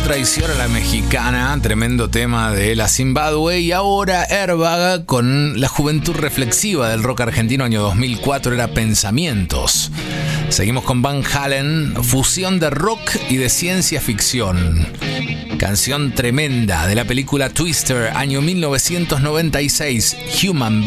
traición a la mexicana, tremendo tema de la Zimbabue. Y ahora Airbag con la juventud reflexiva del rock argentino, año 2004, era Pensamientos. Seguimos con Van Halen, fusión de rock y de ciencia ficción. Canción tremenda de la película Twister, año 1996, Human